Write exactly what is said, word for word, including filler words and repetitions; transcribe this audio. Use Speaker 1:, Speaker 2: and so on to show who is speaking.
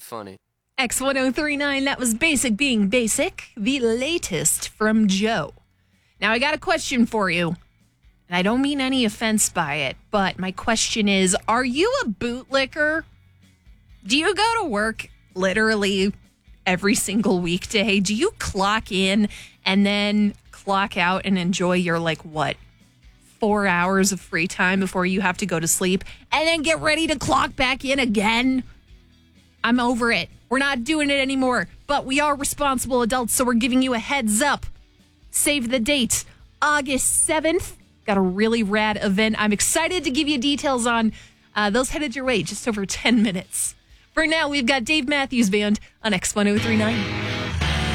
Speaker 1: funny.
Speaker 2: X ten thirty-nine, that was Basic Being Basic, the latest from Joe. Now, I got a question for you, and I don't mean any offense by it, but my question is, are you a bootlicker? Do you go to work literally every single weekday? Do you clock in and then clock out and enjoy your, like, what, four hours of free time before you have to go to sleep and then get ready to clock back in again? I'm over it. We're not doing it anymore, but we are responsible adults, so we're giving you a heads up. Save the date, August seventh. Got a really rad event. I'm excited to give you details on. Uh, those headed your way just over ten minutes. For now, we've got Dave Matthews Band on X ten thirty-nine.